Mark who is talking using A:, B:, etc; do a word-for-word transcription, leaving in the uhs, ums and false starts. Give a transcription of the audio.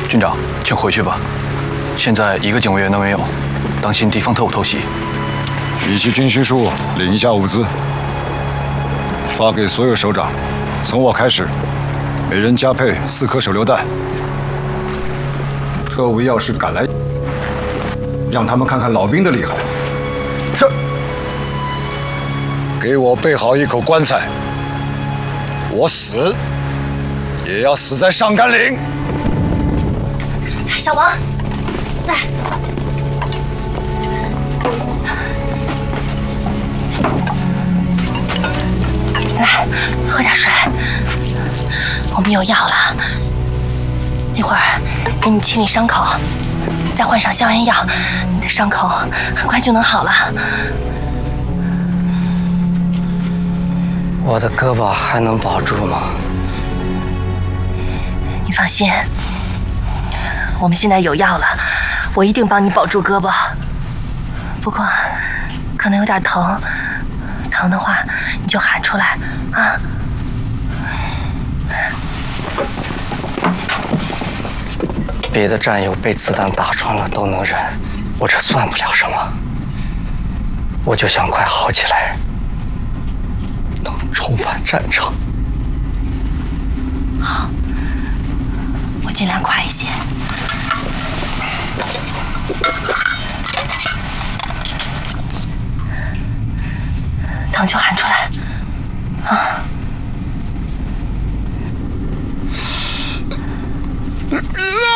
A: 军长，请回去吧。现在一个警卫员都没有，当心敌方特务偷袭。
B: 比起军需处领一下物资，发给所有首长。从我开始，每人加配四颗手榴弹。特务要是敢来，让他们看看老兵的厉害。是。给我备好一口棺材，我死也要死在上甘岭。
C: 小王，来。 来，喝点水。我们有药了，一会儿给你清理伤口，再换上消炎药，你的伤口很快就能好了。
D: 我的胳膊还能保住吗？
C: 你放心，我们现在有药了，我一定帮你保住胳膊。不过，可能有点疼。 疼的话，你就喊出来啊！
D: 别的战友被子弹打穿了都能忍，我这算不了什么。我就想快好起来，能重返战场。
C: 好，我尽量快一些。 疼就喊出来，啊！
B: 啊！